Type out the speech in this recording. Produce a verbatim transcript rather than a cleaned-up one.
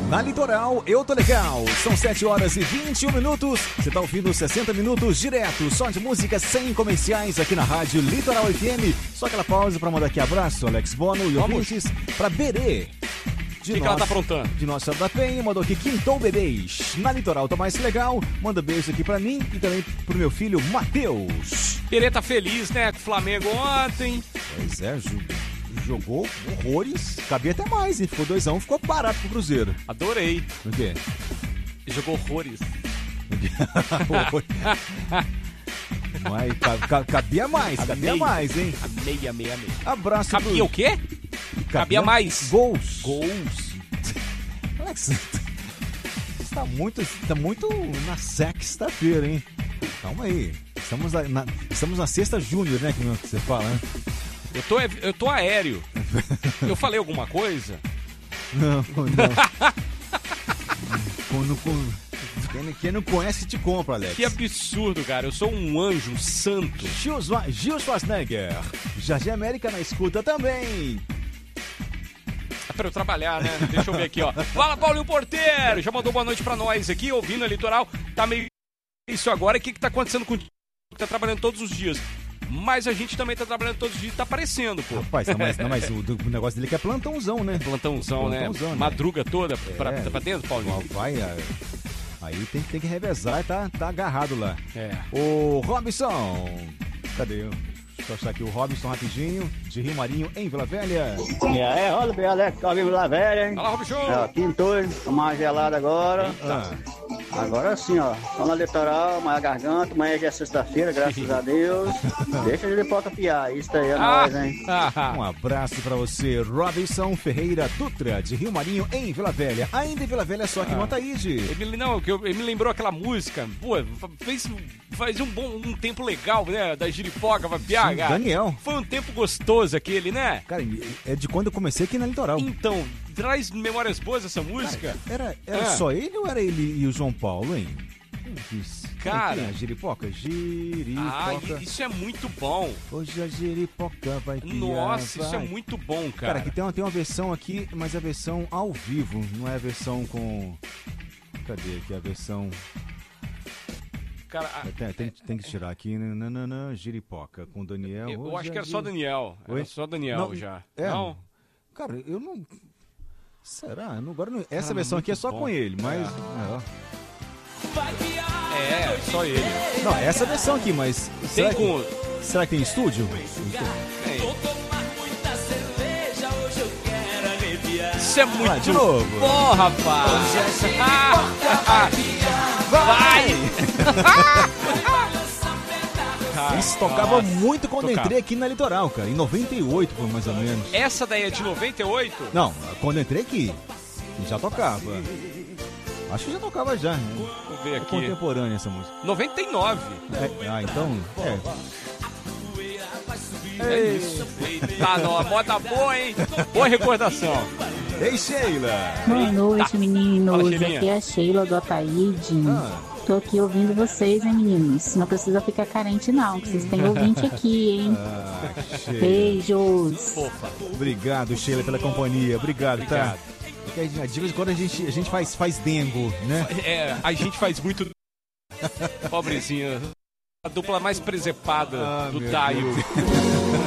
Na Litoral, eu tô legal. São sete horas e vinte e um minutos. Você tá ouvindo sessenta minutos direto, só de música sem comerciais aqui na rádio Litoral F M. Só aquela pausa pra mandar aqui abraço, Alex Bono e ouvintes pra Berê. O que, que ela tá aprontando? De nossa da Penha, mandou aqui Quintou Bebês. Na Litoral, tô mais legal. Manda beijo aqui pra mim e também pro meu filho Matheus. Berê tá feliz, né? Com o Flamengo ontem. Pois é, Ju. Jogou horrores, cabia até mais, hein? Ficou dois a um, ficou barato pro Cruzeiro. Adorei. O quê? Jogou horrores. Mas ca, cabia mais, cabia amei. mais, hein? Amei, amei, amei. Abraço. Cabia pro... o quê? Cabia, cabia mais. Gols. Gols. Alex, tá muito, tá muito na sexta-feira, hein? Calma aí. Estamos na, estamos na sexta júnior, né? Que você fala, né? Eu tô, eu tô aéreo. Eu falei alguma coisa? Não, não. quando, quando, quem, quem não conhece te compra, Alex. Que absurdo, cara. Eu sou um anjo, um santo. Gil, Gil Schwarzenegger. Jardim América na escuta também. É pra eu trabalhar, né? Deixa eu ver aqui, ó. Fala, Paulinho Porteiro. Já mandou boa noite pra nós aqui, ouvindo a Litoral. Tá meio isso agora. O que que tá acontecendo com o tá trabalhando todos os dias? Mas a gente também tá trabalhando todos os dias e tá aparecendo, pô. Rapaz, não, mas, não, mas o, o negócio dele é que é plantãozão, né? Plantãozão, plantãozão né? né? Madruga toda é, pra, pra dentro, Paulinho. Vai, aí tem, tem que revezar e tá, tá agarrado lá. É. O Robson, cadê eu? Deixa eu achar aqui o Robson rapidinho, de Rio Marinho, em Vila Velha. E aí, rola bem, Alex, tá vindo Vila Velha, hein? Fala, Robson! É, quintou, tomar uma gelada agora. Ah. Agora sim, ó. Tô na Litoral, amanhã garganta, amanhã já é sexta-feira, graças a Deus. Deixa de pipoca piar, isso aí é ah, nóis, hein? Ah, um abraço pra você, Robson Ferreira Dutra, de Rio Marinho, em Vila Velha. Ainda em Vila Velha, só que ah. no Ataíde. Ele, não, ele me lembrou aquela música, pô, fez, faz um bom um tempo legal, né? Da giripoca, vai piar, cara. Daniel. Foi um tempo gostoso aquele, né? Cara, é de quando eu comecei aqui na Litoral. Então, traz memórias boas essa música. Cara, era era é. só ele ou era ele e o João Paulo, hein? Cara, é, giripoca, giripoca. Ah, isso é muito bom. Hoje a giripoca vai piar. Nossa, vai. Isso é muito bom, cara. Cara, aqui tem uma, tem uma versão aqui, mas é a versão ao vivo, não é a versão com... Cadê aqui a versão... Cara, a... tem, tem, tem que tirar aqui, nananã, giripoca, com o Daniel. Eu, eu acho que era só Daniel. Era Oi? só Daniel não, já. É, não? Cara, eu não... Será? Agora não... Essa cara, versão aqui é só bom. Com ele, mas... É. É, só ele. Não, essa versão aqui, mas... Tem será, com... que, será que tem estúdio? Tem. Isso é muito ah, de novo. bom, rapaz. Ah, vai! Cara, isso tocava nossa, muito quando tocava. Entrei aqui na Litoral, cara. Em noventa e oito, mais ou menos. Essa daí é de noventa e oito? Não, quando entrei aqui, já tocava. Acho que já tocava já. Né? Vamos ver aqui. É contemporânea essa música. noventa e nove. É, ah, então... É. É isso. Tá, não, a moda boa, hein? Boa recordação. Ei, Sheila. Boa noite, meninos. Fala, aqui é a Sheila do Ataíde. Ah. Tô aqui ouvindo vocês, hein, meninos? Não precisa ficar carente, não, que vocês têm ouvinte aqui, hein? Ah, beijos. Opa. Obrigado, Sheila, pela companhia. Obrigado, Obrigado. Tá? Porque de vez em quando a gente, a gente faz, faz dengo, né? É, a gente faz muito... Pobrezinha. A dupla mais presepada ah, do Daio.